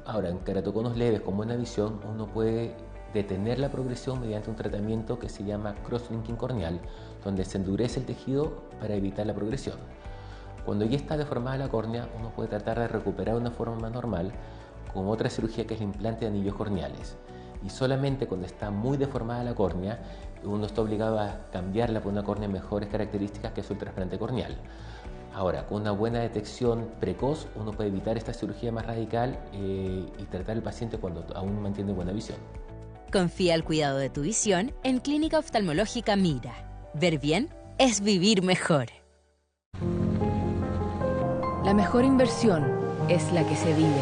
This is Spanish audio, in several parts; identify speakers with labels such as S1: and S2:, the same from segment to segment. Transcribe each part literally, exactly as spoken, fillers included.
S1: Ahora, en keratoconos leves con buena visión, uno puede detener la progresión mediante un tratamiento que se llama cross-linking corneal, donde se endurece el tejido para evitar la progresión. Cuando ya está deformada la córnea, uno puede tratar de recuperar una forma más normal con otra cirugía que es el implante de anillos corneales. Y solamente cuando está muy deformada la córnea, uno está obligado a cambiarla por una córnea de mejores características, que es el trasplante corneal. Ahora, con una buena detección precoz, uno puede evitar esta cirugía más radical eh, y tratar al paciente cuando aún mantiene buena visión.
S2: Confía el cuidado de tu visión en Clínica Oftalmológica Mira. Ver bien es vivir mejor.
S3: La mejor inversión es la que se vive.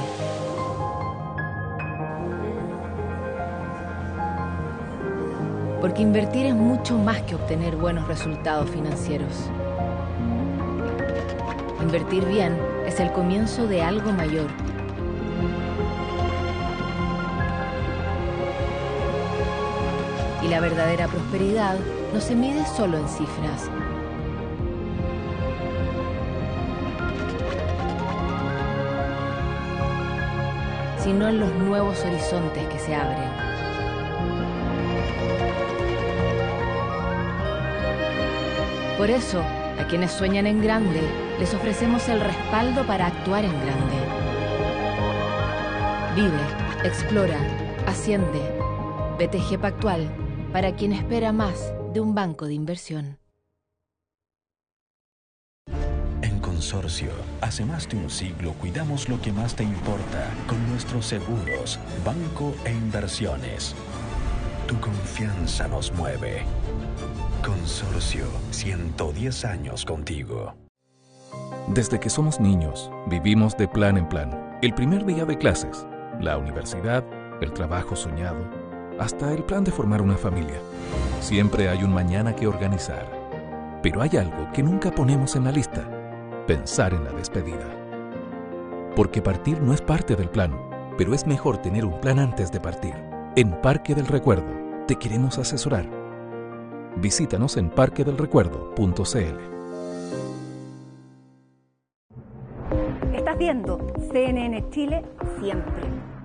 S3: Porque invertir es mucho más que obtener buenos resultados financieros. Invertir bien es el comienzo de algo mayor. Y la verdadera prosperidad no se mide solo en cifras. Sino en los nuevos horizontes que se abren. Por eso, a quienes sueñan en grande, les ofrecemos el respaldo para actuar en grande. Vive, explora, asciende. B T G Pactual, para quien espera más de un banco de inversión.
S4: En Consorcio, hace más de un siglo cuidamos lo que más te importa con nuestros seguros, banco e inversiones. Tu confianza nos mueve. Consorcio, ciento diez años contigo.
S5: Desde que somos niños, vivimos de plan en plan. El primer día de clases, la universidad, el trabajo soñado, hasta el plan de formar una familia. Siempre hay un mañana que organizar. Pero hay algo que nunca ponemos en la lista: pensar en la despedida. Porque partir no es parte del plan, pero es mejor tener un plan antes de partir. En Parque del Recuerdo, te queremos asesorar. Visítanos en parque del recuerdo punto c l.
S6: Estás viendo C N N Chile siempre.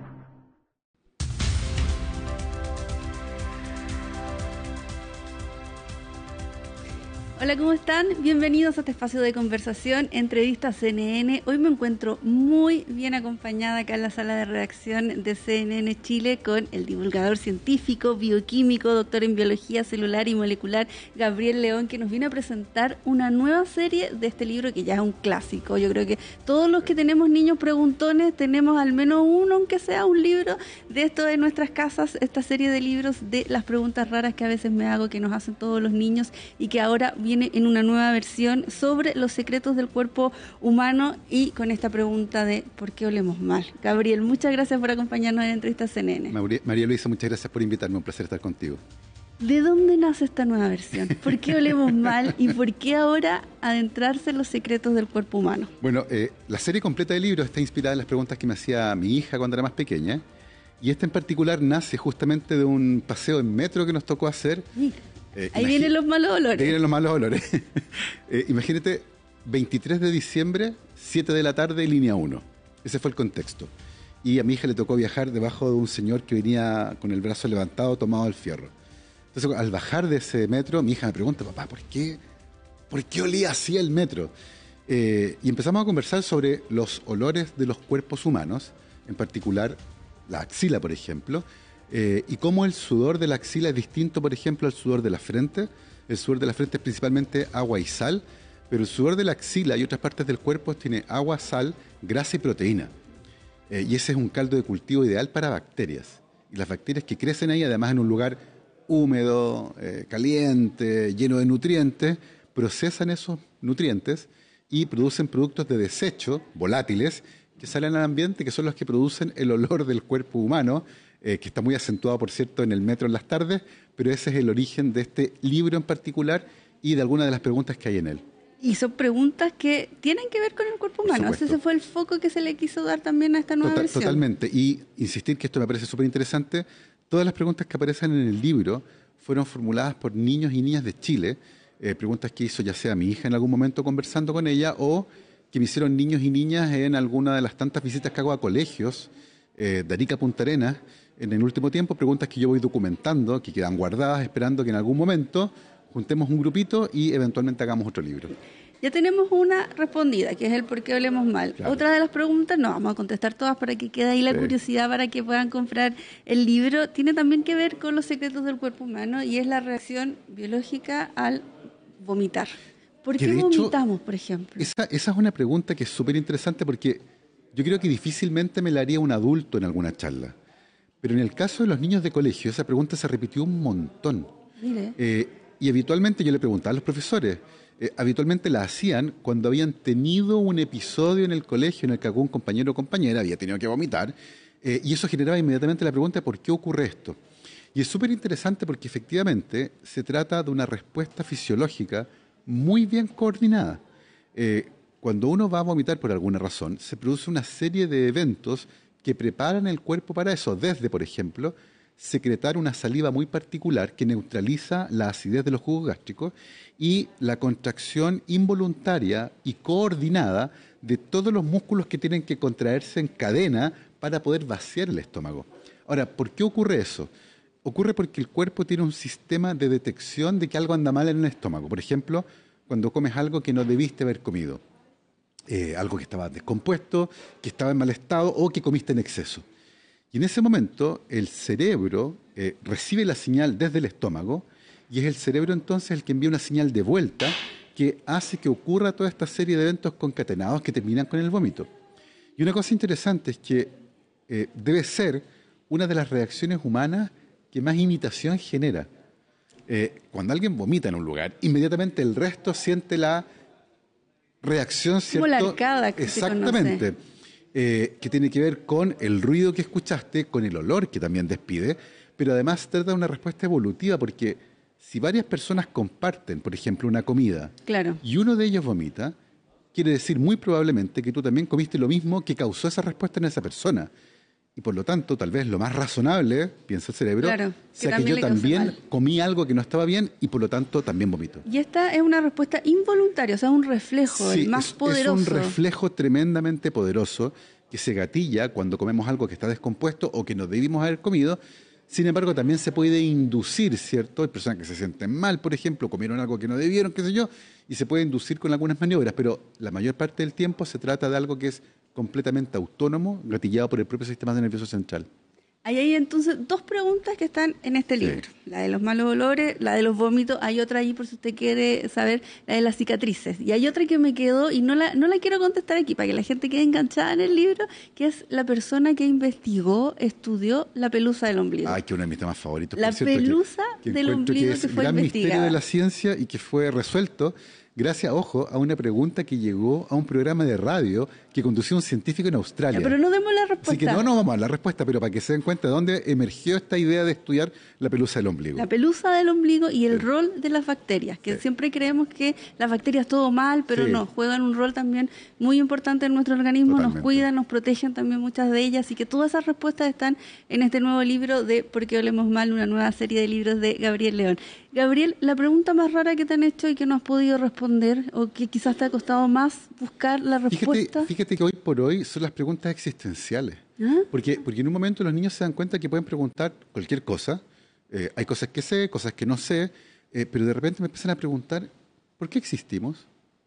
S7: Hola, ¿cómo están? Bienvenidos a este espacio de conversación, entrevistas C N N. Hoy me encuentro muy bien acompañada acá en la sala de redacción de C N N Chile con el divulgador científico, bioquímico, doctor en biología celular y molecular, Gabriel León, que nos viene a presentar una nueva serie de este libro que ya es un clásico. Yo creo que todos los que tenemos niños preguntones tenemos al menos uno, aunque sea un libro de esto en nuestras casas, esta serie de libros de las preguntas raras que a veces me hago, que nos hacen todos los niños y que ahora viene en una nueva versión sobre los secretos del cuerpo humano y con esta pregunta de ¿por qué olemos mal? Gabriel, muchas gracias por acompañarnos en Entrevista C N N.
S8: María Luisa, muchas gracias por invitarme, un placer estar contigo.
S7: ¿De dónde nace esta nueva versión? ¿Por qué olemos mal y por qué ahora adentrarse en los secretos del cuerpo humano?
S8: Bueno, eh, la serie completa del libro está inspirada en las preguntas que me hacía mi hija cuando era más pequeña, y esta en particular nace justamente de un paseo en metro que nos tocó hacer.
S7: Mira. Eh, Ahí vienen los malos olores.
S8: Ahí vienen los malos olores. eh, imagínate, veintitrés de diciembre, siete de la tarde, línea uno. Ese fue el contexto. Y a mi hija le tocó viajar debajo de un señor que venía con el brazo levantado, tomado al fierro. Entonces, al bajar de ese metro, mi hija me pregunta, papá, ¿por qué, ¿por qué olía así el metro? Eh, y empezamos a conversar sobre los olores de los cuerpos humanos, en particular la axila, por ejemplo, Eh, y cómo el sudor de la axila es distinto, por ejemplo, al sudor de la frente. El sudor de la frente es principalmente agua y sal, pero el sudor de la axila y otras partes del cuerpo tiene agua, sal, grasa y proteína. Eh, y ese es un caldo de cultivo ideal para bacterias. Y las bacterias que crecen ahí, además en un lugar húmedo, eh, caliente, lleno de nutrientes, procesan esos nutrientes y producen productos de desecho, volátiles, que salen al ambiente, que son los que producen el olor del cuerpo humano, Eh, que está muy acentuado, por cierto, en el metro en las tardes, pero ese es el origen de este libro en particular y de algunas de las preguntas que hay en él.
S7: Y son preguntas que tienen que ver con el cuerpo humano. Ese fue el foco que se le quiso dar también a esta nueva
S8: Total,
S7: versión.
S8: Totalmente. Y insistir que esto me parece súper interesante, todas las preguntas que aparecen en el libro fueron formuladas por niños y niñas de Chile, eh, preguntas que hizo ya sea mi hija en algún momento conversando con ella o que me hicieron niños y niñas en alguna de las tantas visitas que hago a colegios, eh, de Arica a Punta Arenas en el último tiempo, preguntas que yo voy documentando, que quedan guardadas, esperando que en algún momento juntemos un grupito y eventualmente hagamos otro libro.
S7: Ya tenemos una respondida, que es el por qué hablemos mal. Claro. Otra de las preguntas, no vamos a contestar todas para que quede ahí la sí. curiosidad para que puedan comprar el libro. Tiene también que ver con los secretos del cuerpo humano y es la reacción biológica al vomitar. ¿Por qué vomitamos, hecho, por ejemplo?
S8: Esa, esa es una pregunta que es súper interesante porque yo creo que difícilmente me la haría un adulto en alguna charla. Pero en el caso de los niños de colegio, esa pregunta se repitió un montón.
S7: Mire.
S8: Eh, y habitualmente yo le preguntaba a los profesores, eh, habitualmente la hacían cuando habían tenido un episodio en el colegio en el que algún compañero o compañera había tenido que vomitar, eh, y eso generaba inmediatamente la pregunta de por qué ocurre esto. Y es súper interesante porque efectivamente se trata de una respuesta fisiológica muy bien coordinada. Eh, cuando uno va a vomitar por alguna razón, se produce una serie de eventos que preparan el cuerpo para eso, desde, por ejemplo, secretar una saliva muy particular que neutraliza la acidez de los jugos gástricos y la contracción involuntaria y coordinada de todos los músculos que tienen que contraerse en cadena para poder vaciar el estómago. Ahora, ¿por qué ocurre eso? Ocurre porque el cuerpo tiene un sistema de detección de que algo anda mal en el estómago. Por ejemplo, cuando comes algo que no debiste haber comido. Eh, algo que estaba descompuesto, que estaba en mal estado o que comiste en exceso. Y en ese momento el cerebro eh, recibe la señal desde el estómago y es el cerebro entonces el que envía una señal de vuelta que hace que ocurra toda esta serie de eventos concatenados que terminan con el vómito. Y una cosa interesante es que eh, debe ser una de las reacciones humanas que más imitación genera. Eh, cuando alguien vomita en un lugar, inmediatamente el resto siente la reacción, ¿cierto?
S7: Como la arcada que
S8: exactamente,
S7: se conoce.
S8: Eh, que tiene que ver con el ruido que escuchaste, con el olor que también despide, pero además trata de una respuesta evolutiva porque si varias personas comparten, por ejemplo, una comida
S7: claro.
S8: y uno de ellos vomita, quiere decir muy probablemente que tú también comiste lo mismo que causó esa respuesta en esa persona. Y por lo tanto, tal vez lo más razonable, piensa el cerebro,
S7: claro,
S8: sea que, que yo también comí algo que no estaba bien y por lo tanto también vomito.
S7: Y esta es una respuesta involuntaria, o sea, un reflejo,
S8: sí,
S7: el más
S8: es,
S7: poderoso.
S8: Es un reflejo tremendamente poderoso que se gatilla cuando comemos algo que está descompuesto o que no debimos haber comido. Sin embargo, también se puede inducir, ¿cierto? Hay personas que se sienten mal, por ejemplo, comieron algo que no debieron, qué sé yo, y se puede inducir con algunas maniobras, pero la mayor parte del tiempo se trata de algo que es completamente autónomo, gatillado por el propio sistema nervioso central.
S7: Ahí hay entonces dos preguntas que están en este
S8: Sí.
S7: libro. La de los malos olores, la de los vómitos. Hay otra ahí por si usted quiere saber, la de las cicatrices. Y hay otra que me quedó y no la, no la quiero contestar aquí para que la gente quede enganchada en el libro, que es la persona que investigó, estudió la pelusa del ombligo.
S8: Ay, que uno de mis temas favoritos.
S7: La
S8: por cierto,
S7: pelusa
S8: que, que
S7: del ombligo
S8: que, es
S7: que fue
S8: gran misterio
S7: investigada.
S8: de la ciencia y que fue resuelto gracias, ojo, a una pregunta que llegó a un programa de radio que condució un científico en Australia.
S7: Ya, pero no demos la respuesta.
S8: Así que no, no vamos a dar la respuesta, pero para que se den cuenta de dónde emergió esta idea de estudiar la pelusa del ombligo.
S7: La pelusa del ombligo y el
S8: Sí.
S7: rol de las bacterias, que
S8: Sí.
S7: siempre creemos que las bacterias todo mal, pero
S8: Sí.
S7: no, juegan un rol también muy importante en nuestro organismo,
S8: Totalmente.
S7: nos cuidan, nos protegen también muchas de ellas, así que todas esas respuestas están en este nuevo libro de ¿Por qué olemos mal?, una nueva serie de libros de Gabriel León. Gabriel, la pregunta más rara que te han hecho y que no has podido responder, o que quizás te ha costado más buscar la respuesta.
S8: Fíjate, fíjate que hoy por hoy son las preguntas existenciales.
S7: ¿Ah?
S8: Porque, porque en un momento los niños se dan cuenta que pueden preguntar cualquier cosa. Eh, hay cosas que sé, cosas que no sé, eh, pero de repente me empiezan a preguntar ¿por qué existimos?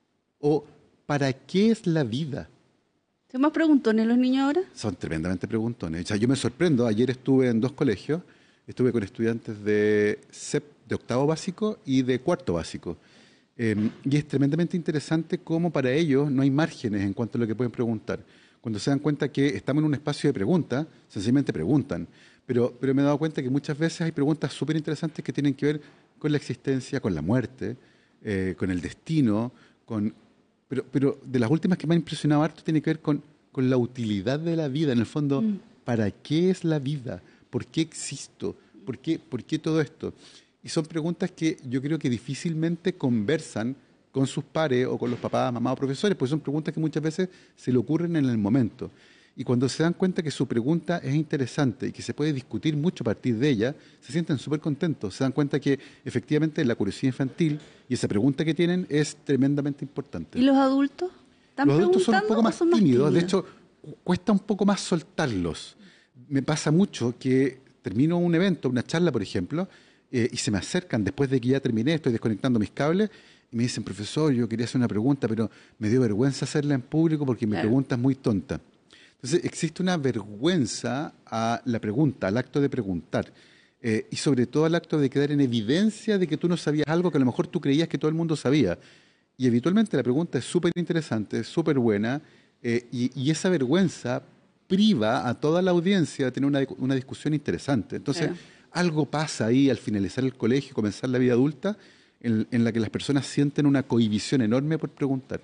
S8: O ¿para qué es la vida?
S7: ¿Son más preguntones los niños ahora?
S8: Son tremendamente preguntones. O sea, yo me sorprendo. Ayer estuve en dos colegios. Estuve con estudiantes de, sep, de octavo básico y de cuarto básico. Eh, y es tremendamente interesante cómo para ellos no hay márgenes en cuanto a lo que pueden preguntar. Cuando se dan cuenta que estamos en un espacio de pregunta, sencillamente preguntan. Pero, pero me he dado cuenta que muchas veces hay preguntas súper interesantes que tienen que ver con la existencia, con la muerte, eh, con el destino, con... Pero, pero de las últimas que me ha impresionado harto tiene que ver con, con la utilidad de la vida. En el fondo, mm. ¿para qué es la vida? ¿Por qué existo? ¿Por qué, ¿Por qué todo esto? Y son preguntas que yo creo que difícilmente conversan con sus pares o con los papás, mamás o profesores, porque son preguntas que muchas veces se le ocurren en el momento. Y cuando se dan cuenta que su pregunta es interesante y que se puede discutir mucho a partir de ella, se sienten súper contentos. Se dan cuenta que efectivamente la curiosidad infantil y esa pregunta que tienen es tremendamente importante.
S7: ¿Y los adultos? ¿Están
S8: los adultos son un poco más,
S7: son más
S8: tímidos.
S7: tímidos?
S8: De hecho, cuesta un poco más soltarlos. Me pasa mucho que termino un evento, una charla, por ejemplo, eh, y se me acercan después de que ya terminé, estoy desconectando mis cables, y me dicen, profesor, yo quería hacer una pregunta, pero me dio vergüenza hacerla en público porque mi
S7: Claro.
S8: pregunta es muy tonta. Entonces, existe una vergüenza a la pregunta, al acto de preguntar, eh, y sobre todo al acto de quedar en evidencia de que tú no sabías algo que a lo mejor tú creías que todo el mundo sabía. Y habitualmente la pregunta es súper interesante, súper buena, eh, y, y esa vergüenza priva a toda la audiencia de tener una, una discusión interesante. Entonces,
S7: Claro.
S8: algo pasa ahí al finalizar el colegio y comenzar la vida adulta, en, en la que las personas sienten una cohibición enorme por preguntar.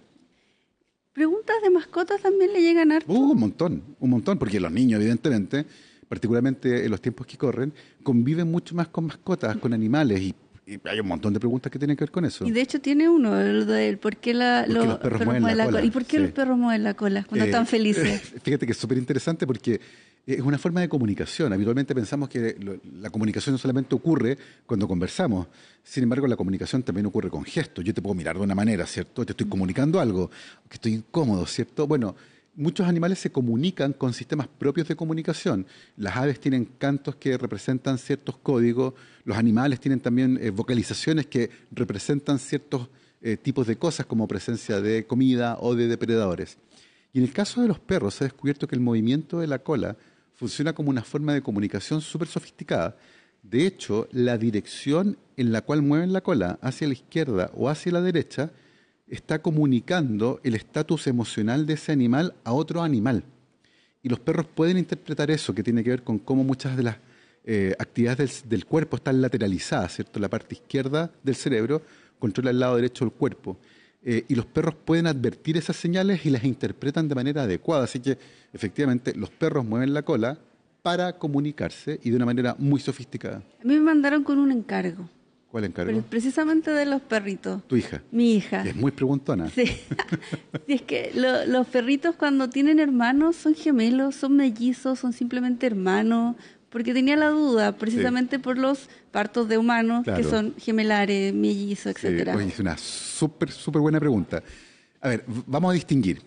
S7: ¿Preguntas de mascotas también le llegan harto?
S8: Uh, un montón, un montón, porque los niños, evidentemente, particularmente en los tiempos que corren, conviven mucho más con mascotas, con animales, y, y hay un montón de preguntas que tienen que ver con eso.
S7: Y de hecho tiene uno, el del por qué la-
S8: ¿Por qué los perros mueven la cola?
S7: ¿Y por qué
S8: Sí.
S7: los perros mueven la cola cuando
S8: Eh,
S7: están felices?
S8: Fíjate que es súper interesante porque es una forma de comunicación. Habitualmente pensamos que lo- la comunicación no solamente ocurre cuando conversamos. Sin embargo, la comunicación también ocurre con gestos. Yo te puedo mirar de una manera, ¿cierto? Te estoy comunicando algo, que estoy incómodo, ¿cierto? Bueno, muchos animales se comunican con sistemas propios de comunicación. Las aves tienen cantos que representan ciertos códigos. Los animales tienen también eh, vocalizaciones que representan ciertos eh, tipos de cosas, como presencia de comida o de depredadores. Y en el caso de los perros se ha descubierto que el movimiento de la cola funciona como una forma de comunicación súper sofisticada. De hecho, la dirección en la cual mueven la cola, hacia la izquierda o hacia la derecha, está comunicando el estatus emocional de ese animal a otro animal. Y los perros pueden interpretar eso, que tiene que ver con cómo muchas de las eh, actividades del, del cuerpo están lateralizadas, ¿cierto? La parte izquierda del cerebro controla el lado derecho del cuerpo. Eh, y los perros pueden advertir esas señales y las interpretan de manera adecuada. Así que, efectivamente, los perros mueven la cola para comunicarse y de una manera muy sofisticada.
S7: A mí me mandaron con un encargo,
S8: ¿Cuál encargo?
S7: pre- precisamente de los perritos.
S8: Tu hija.
S7: Mi hija.
S8: Que es muy preguntona.
S7: Sí. Sí, es que lo- los perritos cuando tienen hermanos son gemelos, son mellizos, son simplemente hermanos, porque tenía la duda, precisamente por los partos de humanos,
S8: Claro.
S7: que son gemelares, mellizos,
S8: Sí,
S7: etcétera.
S8: oye, es una súper, súper buena pregunta. A ver, v- vamos a distinguir.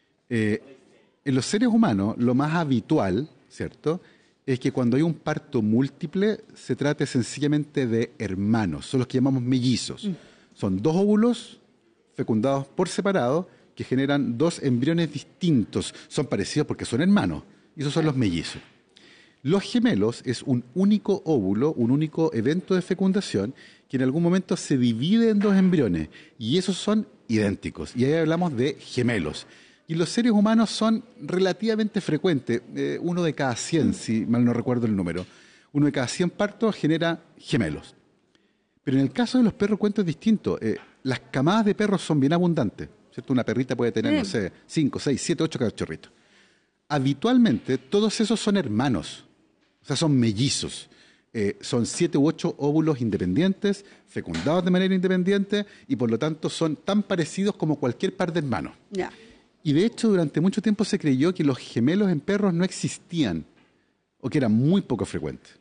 S8: Eh, en los seres humanos, lo más habitual, ¿cierto?, es que cuando hay un parto múltiple, se trate sencillamente de hermanos. Son los que llamamos mellizos.
S7: Mm.
S8: Son dos óvulos fecundados por separado que generan dos embriones distintos. Son parecidos porque son hermanos. Y esos son los mellizos. Los gemelos es un único óvulo, un único evento de fecundación que en algún momento se divide en dos embriones y esos son idénticos. Y ahí hablamos de gemelos. Y los seres humanos son relativamente frecuentes, eh, uno de cada cien, si mal no recuerdo el número. Uno de cada cien partos genera gemelos. Pero en el caso de los perros, el cuento es distinto. Eh, las camadas de perros son bien abundantes, ¿cierto? Una perrita puede tener,
S7: Sí.
S8: no sé, cinco, seis, siete, ocho cachorritos. Habitualmente, todos esos son hermanos, o sea, son mellizos. Eh, son siete u ocho óvulos independientes, fecundados de manera independiente, y por lo tanto son tan parecidos como cualquier par de hermanos.
S7: Ya.
S8: Y de hecho, durante mucho tiempo se creyó que los gemelos en perros no existían, o que eran muy poco frecuentes.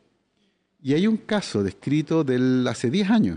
S8: Y hay un caso descrito del hace diez años.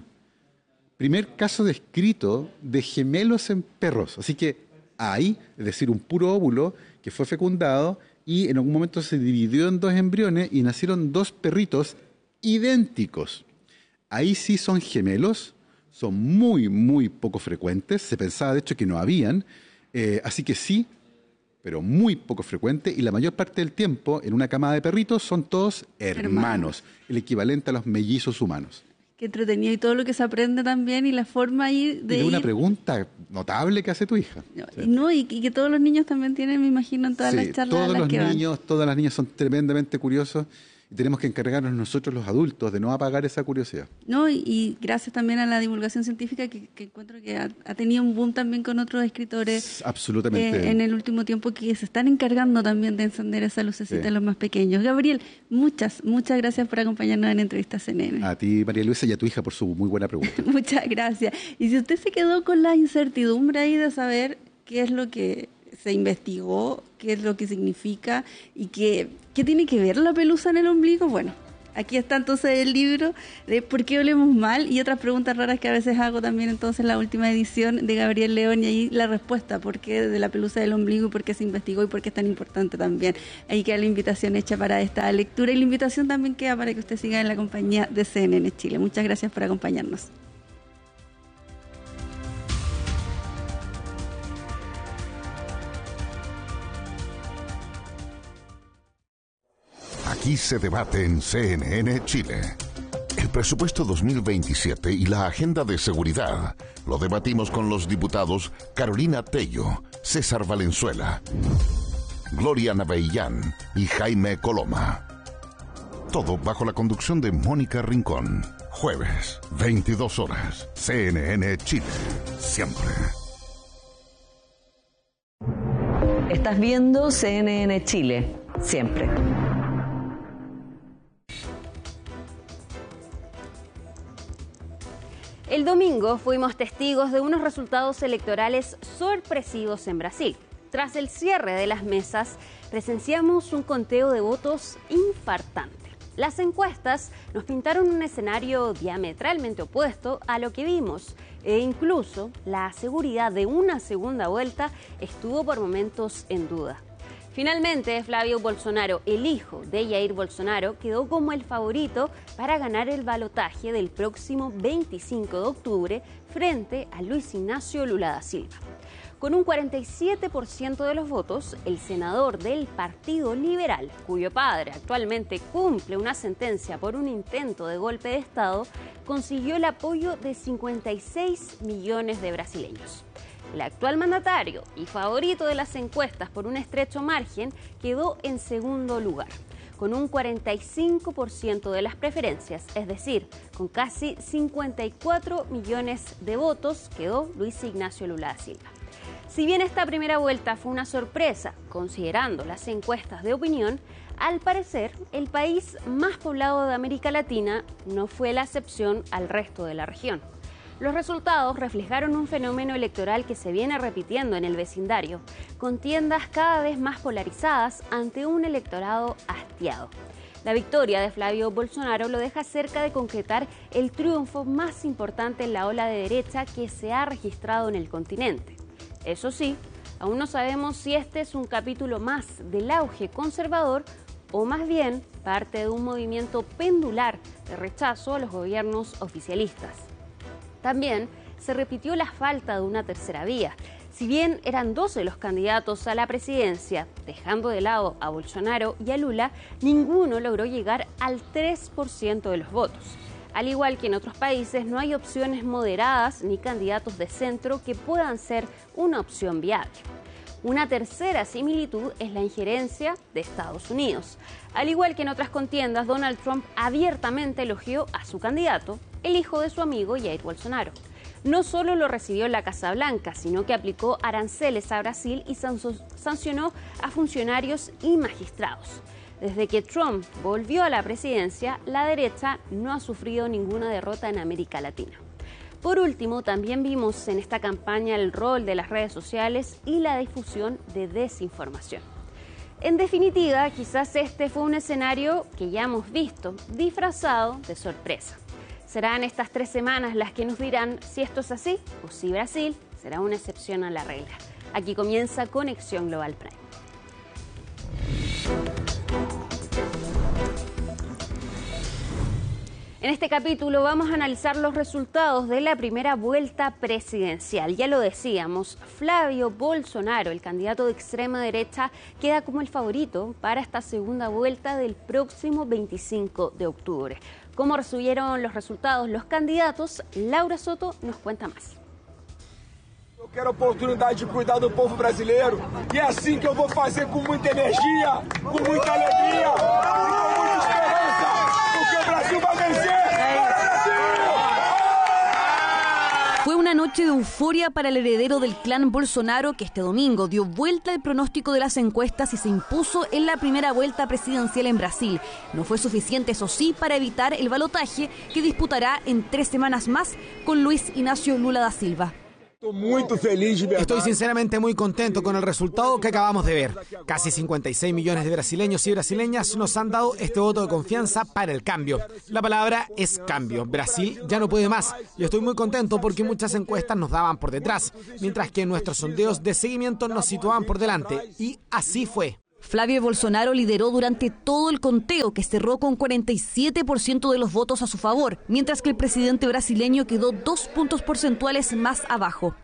S8: Primer caso descrito de gemelos en perros. Así que hay, es decir, un puro óvulo que fue fecundado y en algún momento se dividió en dos embriones y nacieron dos perritos idénticos. Ahí sí son gemelos, son muy, muy poco frecuentes. Se pensaba, de hecho, que no habían. Eh, así que sí, pero muy poco frecuente, y la mayor parte del tiempo en una camada de perritos son todos hermanos,
S7: Hermanos.
S8: el equivalente a los mellizos humanos.
S7: Qué entretenido y todo lo que se aprende también y la forma ahí de
S8: Y es una
S7: ir-
S8: pregunta notable que hace tu hija.
S7: No,
S8: Sí.
S7: y no, y, y que todos los niños también tienen, me imagino, en todas
S8: Sí,
S7: las charlas a
S8: todos
S7: las
S8: los
S7: que van.
S8: niños, todas las niñas son tremendamente curiosos y tenemos que encargarnos nosotros los adultos de no apagar esa curiosidad.
S7: No, y, y gracias también a la divulgación científica que, que encuentro que ha, ha tenido un boom también con otros escritores
S8: Absolutamente.
S7: eh, en el último tiempo que se están encargando también de encender esa lucecita
S8: Sí.
S7: en los más pequeños. Gabriel, muchas, muchas gracias por acompañarnos en Entrevista C N N.
S8: A ti, María Luisa, y a tu hija por su muy buena pregunta.
S7: Muchas gracias. Y si usted se quedó con la incertidumbre ahí de saber qué es lo que se investigó, qué es lo que significa y qué, qué tiene que ver la pelusa en el ombligo, bueno, Aquí está entonces el libro de ¿Por qué olemos mal? Y otras preguntas raras que a veces hago también entonces en la última edición de Gabriel León, y ahí la respuesta, ¿por qué de la pelusa del ombligo y por qué se investigó y por qué es tan importante también? Ahí queda la invitación hecha para esta lectura, y la invitación también queda para que usted siga en la compañía de C N N Chile. Muchas gracias por acompañarnos.
S9: Aquí se debate en C N N Chile. El presupuesto dos mil veintisiete y la agenda de seguridad lo debatimos con los diputados Carolina Tello, César Valenzuela, Gloria Navellán y Jaime Coloma. Todo bajo la conducción de Mónica Rincón. Jueves, veintidós horas, C N N Chile, siempre.
S10: Estás viendo C N N Chile, siempre.
S11: El domingo fuimos testigos de unos resultados electorales sorpresivos en Brasil. Tras el cierre de las mesas, presenciamos un conteo de votos infartante. Las encuestas nos pintaron un escenario diametralmente opuesto a lo que vimos, e incluso la seguridad de una segunda vuelta estuvo por momentos en duda. Finalmente, Flavio Bolsonaro, el hijo de Jair Bolsonaro, quedó como el favorito para ganar el balotaje del próximo veinticinco de octubre frente a Luis Ignacio Lula da Silva. Con un cuarenta y siete por ciento de los votos, el senador del Partido Liberal, cuyo padre actualmente cumple una sentencia por un intento de golpe de Estado, consiguió el apoyo de cincuenta y seis millones de brasileños. El actual mandatario y favorito de las encuestas por un estrecho margen quedó en segundo lugar, con un cuarenta y cinco por ciento de las preferencias, es decir, con casi cincuenta y cuatro millones de votos, quedó Luis Ignacio Lula da Silva. Si bien esta primera vuelta fue una sorpresa, considerando las encuestas de opinión, al parecer el país más poblado de América Latina no fue la excepción al resto de la región. Los resultados reflejaron un fenómeno electoral que se viene repitiendo en el vecindario, contiendas cada vez más polarizadas ante un electorado hastiado. La victoria de Flavio Bolsonaro lo deja cerca de concretar el triunfo más importante en la ola de derecha que se ha registrado en el continente. Eso sí, aún no sabemos si este es un capítulo más del auge conservador o más bien parte de un movimiento pendular de rechazo a los gobiernos oficialistas. También se repitió la falta de una tercera vía. Si bien eran doce los candidatos a la presidencia, dejando de lado a Bolsonaro y a Lula, ninguno logró llegar al tres por ciento de los votos. Al igual que en otros países, no hay opciones moderadas ni candidatos de centro que puedan ser una opción viable. Una tercera similitud es la injerencia de Estados Unidos. Al igual que en otras contiendas, Donald Trump abiertamente elogió a su candidato, el hijo de su amigo Jair Bolsonaro. No solo lo recibió en la Casa Blanca, sino que aplicó aranceles a Brasil y sancionó a funcionarios y magistrados. Desde que Trump volvió a la presidencia, la derecha no ha sufrido ninguna derrota en América Latina. Por último, también vimos en esta campaña el rol de las redes sociales y la difusión de desinformación. En definitiva, quizás este fue un escenario que ya hemos visto, disfrazado de sorpresa. Serán estas tres semanas las que nos dirán si esto es así o si Brasil será una excepción a la regla. Aquí comienza Conexión Global Prime. En este capítulo vamos a analizar los resultados de la primera vuelta presidencial. Ya lo decíamos, Flavio Bolsonaro, el candidato de extrema derecha, queda como el favorito para esta segunda vuelta del próximo veinticinco de octubre. ¿Cómo recibieron los resultados los candidatos? Laura Soto nos cuenta más.
S12: Eu quero a oportunidade de cuidar do povo brasileiro e é assim que eu vou fazer com muita energia, com muita alegria, com muita esperança, porque o Brasil vai vencer.
S13: Fue una noche de euforia para el heredero del clan Bolsonaro, que este domingo dio vuelta al pronóstico de las encuestas y se impuso en la primera vuelta presidencial en Brasil. No fue suficiente, eso sí, para evitar el balotaje que disputará en tres semanas más con Luis Ignacio Lula da Silva.
S14: Estoy sinceramente muy contento con el resultado que acabamos de ver. Casi cincuenta y seis millones de brasileños y brasileñas nos han dado este voto de confianza para el cambio. La palabra es cambio. Brasil ya no puede más. Y estoy muy contento porque muchas encuestas nos daban por detrás, mientras que nuestros sondeos de seguimiento nos situaban por delante. Y así fue.
S13: Flavio Bolsonaro lideró durante todo el conteo, que cerró con cuarenta y siete por ciento de los votos a su favor, mientras que el presidente brasileño quedó dos puntos porcentuales más abajo.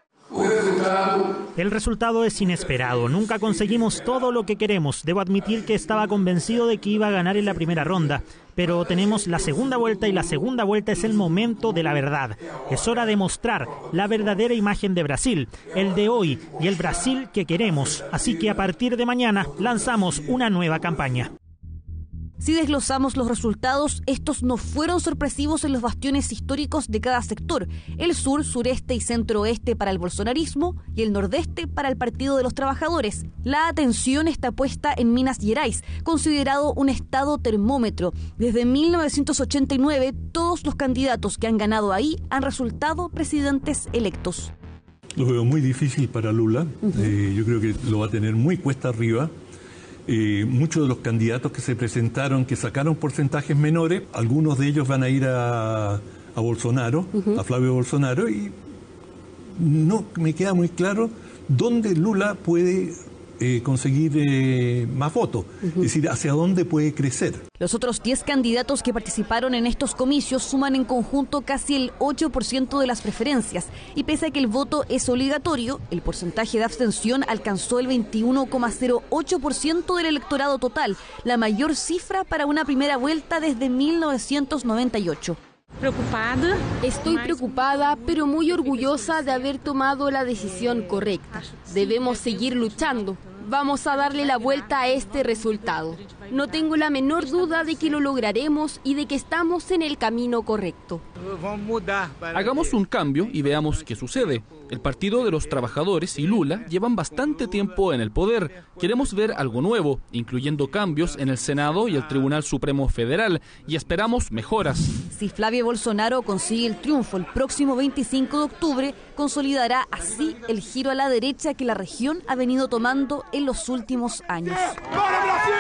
S15: El resultado es inesperado. Nunca conseguimos todo lo que queremos. Debo admitir que estaba convencido de que iba a ganar en la primera ronda. Pero tenemos la segunda vuelta y la segunda vuelta es el momento de la verdad. Es hora de mostrar la verdadera imagen de Brasil, el de hoy y el Brasil que queremos. Así que a partir de mañana lanzamos una nueva campaña.
S13: Si desglosamos los resultados, estos no fueron sorpresivos en los bastiones históricos de cada sector: el sur, sureste y centro-oeste para el bolsonarismo y el nordeste para el Partido de los Trabajadores. La atención está puesta en Minas Gerais, considerado un estado termómetro. Desde mil novecientos ochenta y nueve, todos los candidatos que han ganado ahí han resultado presidentes electos.
S16: Lo veo muy difícil para Lula. Uh-huh. eh, yo creo que lo va a tener muy cuesta arriba. Eh, muchos de los candidatos que se presentaron, que sacaron porcentajes menores, algunos de ellos van a ir a, a Bolsonaro, uh-huh. a Flavio Bolsonaro, y no me queda muy claro dónde Lula puede eh, conseguir eh, más votos, uh-huh. es decir, hacia dónde puede crecer.
S13: Los otros diez candidatos que participaron en estos comicios suman en conjunto casi el ocho por ciento de las preferencias, y pese a que el voto es obligatorio, el porcentaje de abstención alcanzó el veintiuno coma cero ocho por ciento del electorado total, la mayor cifra para una primera vuelta desde mil novecientos noventa y ocho.
S17: Preocupada. Estoy preocupada, pero muy orgullosa de haber tomado la decisión correcta. Debemos seguir luchando. Vamos a darle la vuelta a este resultado. No tengo la menor duda de que lo lograremos y de que estamos en el camino correcto.
S18: Hagamos un cambio y veamos qué sucede. El Partido de los Trabajadores y Lula llevan bastante tiempo en el poder. Queremos ver algo nuevo, incluyendo cambios en el Senado y el Tribunal Supremo Federal, y esperamos mejoras.
S13: Si Flavio Bolsonaro consigue el triunfo el próximo veinticinco de octubre, consolidará así el giro a la derecha que la región ha venido tomando en los últimos años.
S12: ¡Para Brasil!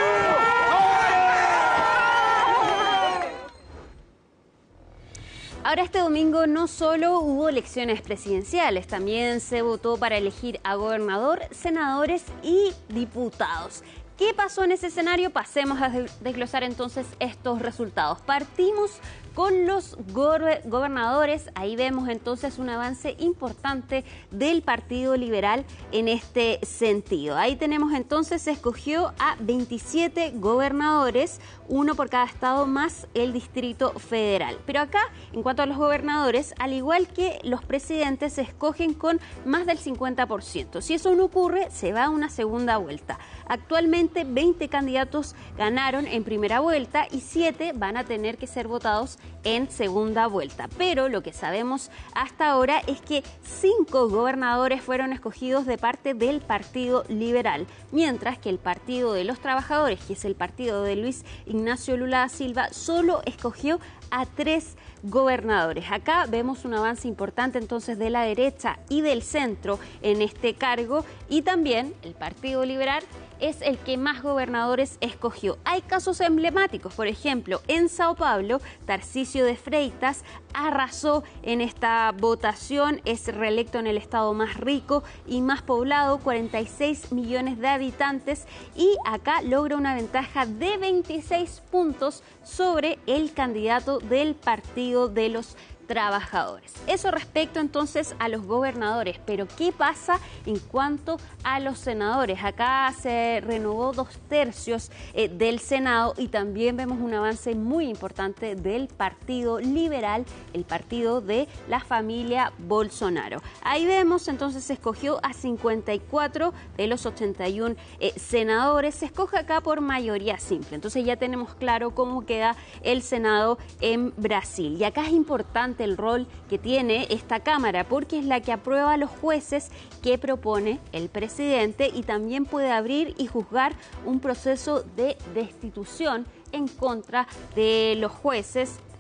S11: Ahora, este domingo no solo hubo elecciones presidenciales, también se votó para elegir a gobernador, senadores y diputados. ¿Qué pasó en ese escenario? Pasemos a desglosar entonces estos resultados. Partimos con los gobernadores. Ahí vemos entonces un avance importante del Partido Liberal en este sentido. Ahí tenemos entonces, se escogió a veintisiete gobernadores, uno por cada estado más el Distrito Federal. Pero acá, en cuanto a los gobernadores, al igual que los presidentes, se escogen con más del cincuenta por ciento. Si eso no ocurre, se va a una segunda vuelta. Actualmente, veinte candidatos ganaron en primera vuelta y siete van a tener que ser votados en segunda vuelta. Pero lo que sabemos hasta ahora es que cinco gobernadores fueron escogidos de parte del Partido Liberal, mientras que el Partido de los Trabajadores, que es el partido de Luis Ignacio Lula da Silva, solo escogió a tres gobernadores. Acá vemos un avance importante entonces de la derecha y del centro en este cargo, y también el Partido Liberal es el que más gobernadores escogió. Hay casos emblemáticos, por ejemplo, en Sao Paulo, Tarcísio de Freitas arrasó en esta votación, es reelecto en el estado más rico y más poblado, cuarenta y seis millones de habitantes, y acá logra una ventaja de veintiséis puntos sobre el candidato del Partido de los Trabajadores. Eso respecto entonces a los gobernadores, pero ¿qué pasa en cuanto a los senadores? Acá se renovó dos tercios eh, del Senado, y también vemos un avance muy importante del Partido Liberal, el partido de la familia Bolsonaro. Ahí vemos entonces se escogió a cincuenta y cuatro de los ochenta y uno eh, senadores, se escoge acá por mayoría simple, entonces ya tenemos claro cómo queda el Senado en Brasil. Y acá es importante el rol que tiene esta Cámara, porque es la que aprueba a los jueces que propone el presidente, y también puede abrir y juzgar un proceso de destitución en contra de los jueces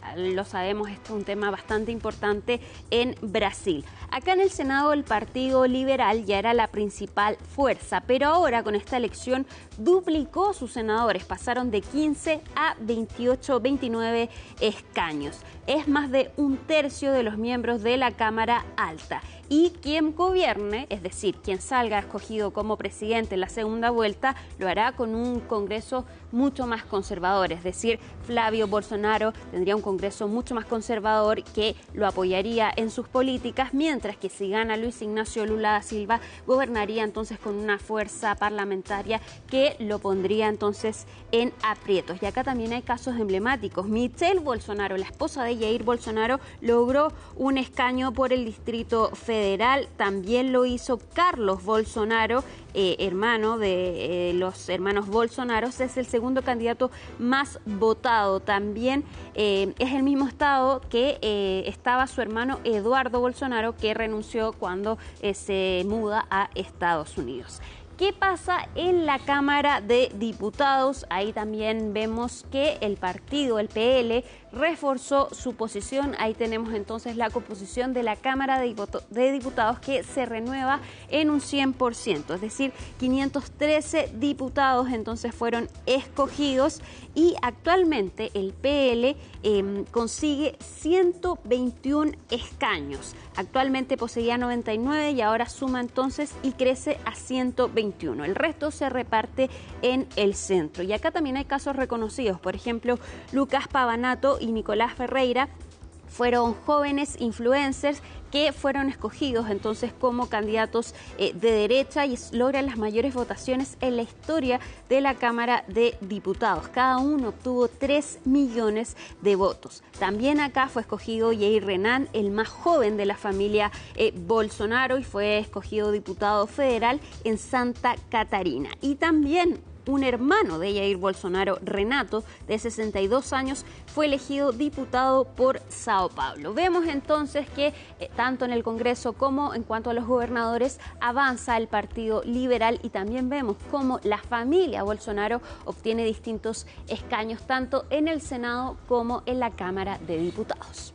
S11: lo sabemos, esto es un tema bastante importante en Brasil. Acá en el Senado el Partido Liberal ya era la principal fuerza, pero ahora con esta elección duplicó sus senadores, pasaron de quince a veintiocho, veintinueve escaños. Es más de un tercio de los miembros de la Cámara Alta. Y quien gobierne, es decir, quien salga escogido como presidente en la segunda vuelta, lo hará con un Congreso mucho más conservador. Es decir, Flavio Bolsonaro tendría un Congreso mucho más conservador que lo apoyaría en sus políticas, mientras que si gana Luis Ignacio Lula da Silva, gobernaría entonces con una fuerza parlamentaria que lo pondría entonces en aprietos. Y acá también hay casos emblemáticos. Michelle Bolsonaro, la esposa de Jair Bolsonaro, logró un escaño por el Distrito Federal. También lo hizo Carlos Bolsonaro, eh, hermano de eh, los hermanos Bolsonaro. Es el segundo candidato más votado. También eh, es el mismo estado que eh, estaba su hermano Eduardo Bolsonaro, que renunció cuando eh, se muda a Estados Unidos. ¿Qué pasa en la Cámara de Diputados? Ahí también vemos que el partido, el P L, reforzó su posición. Ahí tenemos entonces la composición de la Cámara de Diputados, que se renueva en un cien por ciento, es decir, quinientos trece diputados entonces fueron escogidos y actualmente el P L eh, consigue ciento veintiún escaños. Actualmente poseía noventa y nueve y ahora suma entonces y crece a ciento veintiuno. El resto se reparte en el centro. Y acá también hay casos reconocidos. Por ejemplo, Lucas Pavanato y Nicolás Ferreira fueron jóvenes influencers que fueron escogidos entonces como candidatos eh, de derecha y logran las mayores votaciones en la historia de la Cámara de Diputados. Cada uno obtuvo tres millones de votos. También acá fue escogido Jair Renan, el más joven de la familia eh, Bolsonaro, y fue escogido diputado federal en Santa Catarina. Y también un hermano de Jair Bolsonaro, Renato, de sesenta y dos años, fue elegido diputado por Sao Paulo. Vemos entonces que eh, tanto en el Congreso como en cuanto a los gobernadores avanza el Partido Liberal, y también vemos cómo la familia Bolsonaro obtiene distintos escaños tanto en el Senado como en la Cámara de Diputados.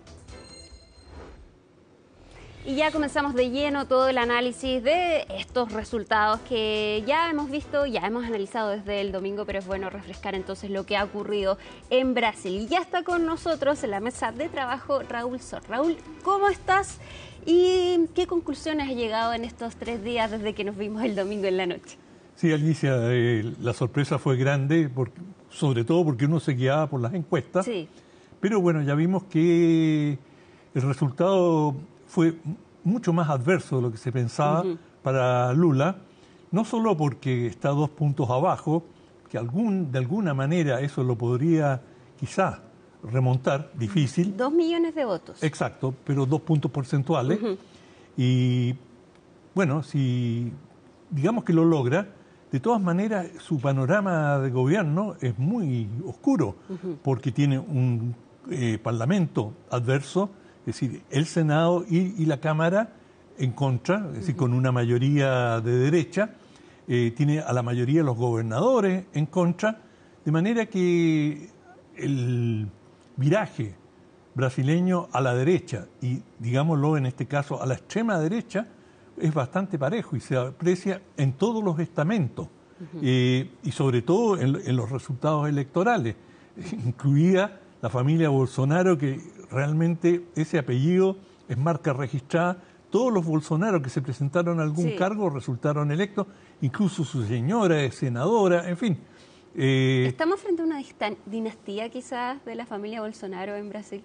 S11: Y ya comenzamos de lleno todo el análisis de estos resultados que ya hemos visto, ya hemos analizado desde el domingo, pero es bueno refrescar entonces lo que ha ocurrido en Brasil. Y ya está con nosotros en la mesa de trabajo Raúl Sor. Raúl, ¿cómo estás? ¿Y qué conclusiones has llegado en estos tres días desde que nos vimos el domingo en la noche?
S16: Sí, Alicia, eh, la sorpresa fue grande, porque, sobre todo porque uno se guiaba por las encuestas.
S11: Sí.
S16: Pero bueno, ya vimos que el resultado fue mucho más adverso de lo que se pensaba uh-huh. para Lula, no solo porque está dos puntos abajo, que algún, de alguna manera eso lo podría quizá remontar, difícil.
S11: Dos millones de votos.
S16: Exacto, pero dos puntos porcentuales. Uh-huh. Y bueno, si digamos que lo logra, de todas maneras su panorama de gobierno es muy oscuro, uh-huh. porque tiene un eh, parlamento adverso, es decir, el Senado y, y la Cámara en contra, es decir, con una mayoría de derecha, eh, tiene a la mayoría de los gobernadores en contra, de manera que el viraje brasileño a la derecha y, digámoslo en este caso, a la extrema derecha, es bastante parejo y se aprecia en todos los estamentos, uh-huh. eh, y sobre todo en, en los resultados electorales, incluida la familia Bolsonaro, que realmente ese apellido es marca registrada. Todos los Bolsonaro que se presentaron a algún sí. cargo resultaron electos, incluso su señora es senadora, en fin.
S11: Eh, ¿Estamos frente a una dinastía quizás de la familia Bolsonaro en Brasil?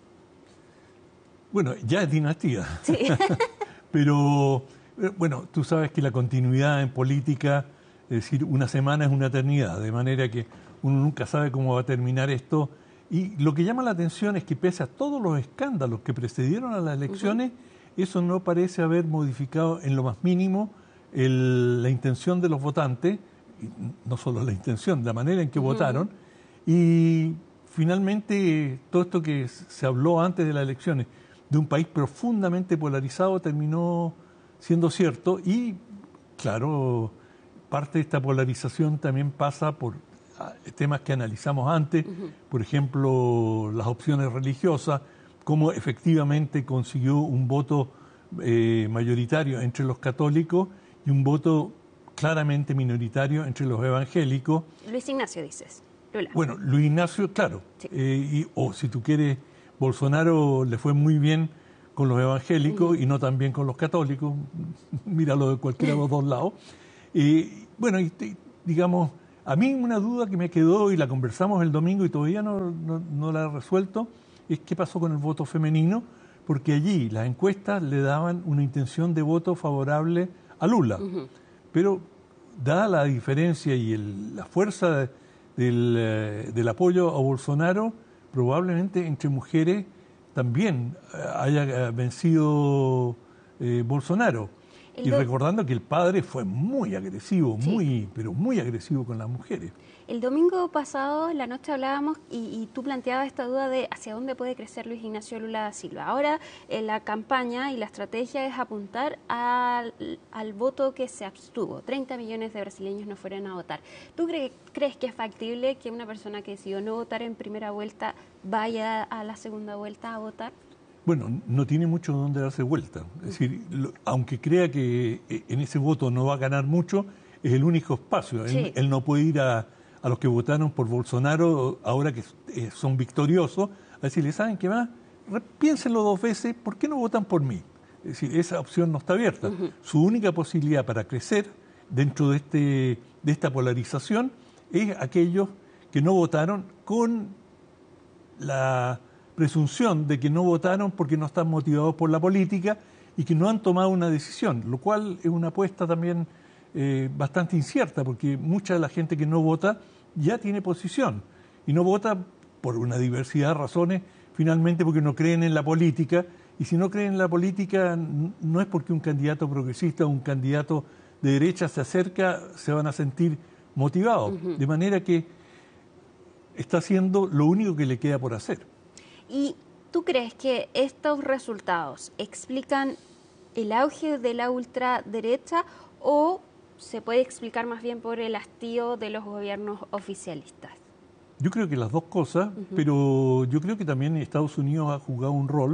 S16: Bueno, ya es dinastía.
S11: Sí.
S16: Pero, bueno, tú sabes que la continuidad en política, es decir, una semana es una eternidad, de manera que uno nunca sabe cómo va a terminar esto. Y lo que llama la atención es que pese a todos los escándalos que precedieron a las elecciones, uh-huh. eso no parece haber modificado en lo más mínimo el, la intención de los votantes, no solo la intención, la manera en que uh-huh. votaron. Y finalmente todo esto que se habló antes de las elecciones de un país profundamente polarizado terminó siendo cierto y, claro, parte de esta polarización también pasa por temas que analizamos antes, uh-huh. por ejemplo, las opciones religiosas, cómo efectivamente consiguió un voto eh, mayoritario entre los católicos y un voto claramente minoritario entre los evangélicos.
S11: Luis Ignacio, dices. Lula.
S16: Bueno, Luis Ignacio, claro. Sí. Eh, y, o si tú quieres, Bolsonaro le fue muy bien con los evangélicos uh-huh. y no tan bien con los católicos. Míralo de cualquiera de los dos lados. Eh, bueno, y, digamos, a mí una duda que me quedó y la conversamos el domingo y todavía no, no, no la he resuelto es qué pasó con el voto femenino, porque allí las encuestas le daban una intención de voto favorable a Lula. Uh-huh. Pero dada la diferencia y el, la fuerza del, eh, del apoyo a Bolsonaro, probablemente entre mujeres también haya vencido eh, Bolsonaro. El y recordando que el padre fue muy agresivo, sí. muy, pero muy agresivo con las mujeres.
S11: El domingo pasado, en la noche hablábamos y, y tú planteabas esta duda de hacia dónde puede crecer Luis Ignacio Lula da Silva. Ahora eh, la campaña y la estrategia es apuntar al, al voto que se abstuvo. treinta millones de brasileños no fueron a votar. ¿Tú cre crees que es factible que una persona que decidió no votar en primera vuelta vaya a la segunda vuelta a votar?
S16: Bueno, no tiene mucho donde darse vuelta. Es decir, lo, aunque crea que en ese voto no va a ganar mucho, es el único espacio. Sí. Él, él no puede ir a, a los que votaron por Bolsonaro, ahora que eh, son victoriosos, a decirle, ¿saben qué más? Piénsenlo dos veces, ¿por qué no votan por mí? Es decir, esa opción no está abierta. Uh-huh. Su única posibilidad para crecer dentro de, este, de esta polarización es aquellos que no votaron con la presunción de que no votaron porque no están motivados por la política y que no han tomado una decisión, lo cual es una apuesta también eh, bastante incierta, porque mucha de la gente que no vota ya tiene posición y no vota por una diversidad de razones, finalmente porque no creen en la política, y si no creen en la política no es porque un candidato progresista o un candidato de derecha se acerca, se van a sentir motivados, uh-huh. de manera que está haciendo lo único que le queda por hacer.
S11: ¿Y tú crees que estos resultados explican el auge de la ultraderecha o se puede explicar más bien por el hastío de los gobiernos oficialistas?
S16: Yo creo que las dos cosas, uh-huh. pero yo creo que también Estados Unidos ha jugado un rol.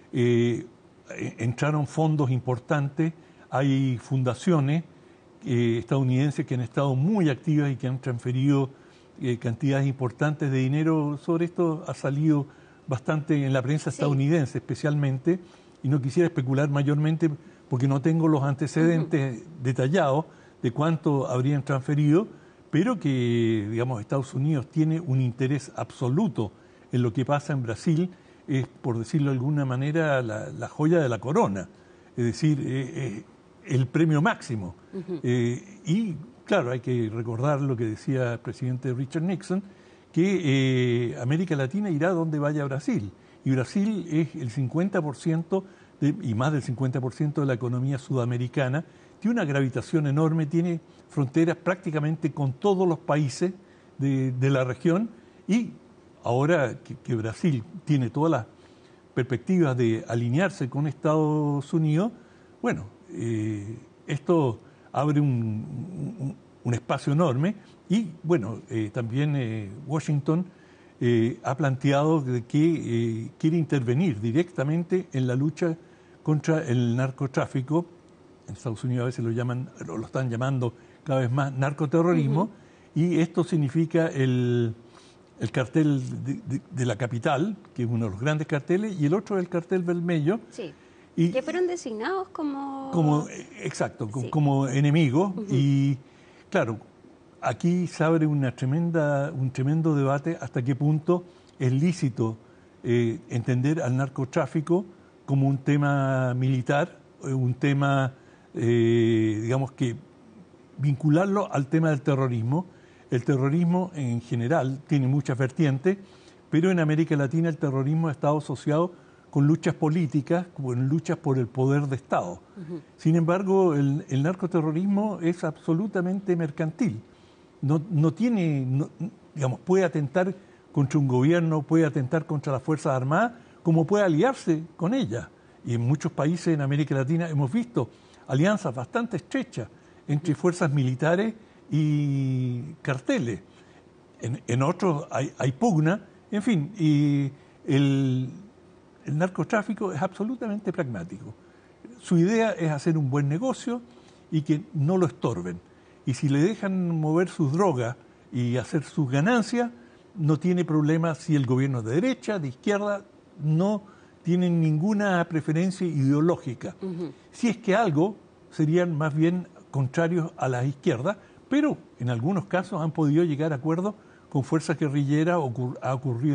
S16: Eh, entraron fondos importantes, hay fundaciones eh, estadounidenses que han estado muy activas y que han transferido eh, cantidades importantes de dinero. Sobre esto ha salido bastante en la prensa estadounidense, sí. especialmente, y no quisiera especular mayormente porque no tengo los antecedentes uh-huh. detallados de cuánto habrían transferido, pero que, digamos, Estados Unidos tiene un interés absoluto en lo que pasa en Brasil, es, por decirlo de alguna manera, la, la joya de la corona, es decir, eh, eh, el premio máximo. Uh-huh. eh, y, claro, hay que recordar lo que decía el presidente Richard Nixon, que eh, América Latina irá donde vaya Brasil. Y Brasil es el cincuenta por ciento de, y más del cincuenta por ciento de la economía sudamericana. Tiene una gravitación enorme, tiene fronteras prácticamente con todos los países de, de la región. Y ahora que, que Brasil tiene todas las perspectivas de alinearse con Estados Unidos, bueno, eh, esto abre un, un, un espacio enorme. Y, bueno, eh, también eh, Washington eh, ha planteado de que eh, quiere intervenir directamente en la lucha contra el narcotráfico. En Estados Unidos a veces lo llaman, lo están llamando cada vez más narcoterrorismo, uh-huh. y esto significa el, el cartel de, de, de la capital, que es uno de los grandes carteles, y el otro es el cartel Vermelho.
S11: Sí. Y, que fueron designados como...
S16: como exacto, sí. como enemigos. Uh-huh. Y, claro, aquí se abre una tremenda, un tremendo debate hasta qué punto es lícito eh, entender al narcotráfico como un tema militar, un tema, eh, digamos que vincularlo al tema del terrorismo. El terrorismo en general tiene muchas vertientes, pero en América Latina el terrorismo ha estado asociado con luchas políticas, con luchas por el poder de Estado. Uh-huh. Sin embargo, el, el narcoterrorismo es absolutamente mercantil. No, no tiene, no, digamos, puede atentar contra un gobierno, puede atentar contra las Fuerzas Armadas, como puede aliarse con ellas. Y en muchos países en América Latina hemos visto alianzas bastante estrechas entre fuerzas militares y carteles. en, en otros hay, hay pugna, en fin, y el, el narcotráfico es absolutamente pragmático. Su idea es hacer un buen negocio y que no lo estorben. Y si le dejan mover sus drogas y hacer sus ganancias, no tiene problema si el gobierno es de derecha, de izquierda, no tienen ninguna preferencia ideológica. Uh-huh. Si es que algo, serían más bien contrarios a la izquierda, pero en algunos casos han podido llegar a acuerdos con fuerzas guerrilleras, ocur- ha ocurrido